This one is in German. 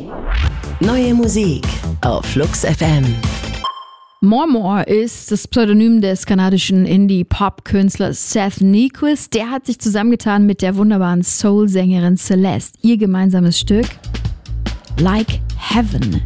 Neue Musik auf Flux FM. More ist das Pseudonym des kanadischen Indie-Pop-Künstlers Seth Nyquist. Der hat sich zusammengetan mit der wunderbaren Soul-Sängerin Celeste. Ihr gemeinsames Stück Like Heaven.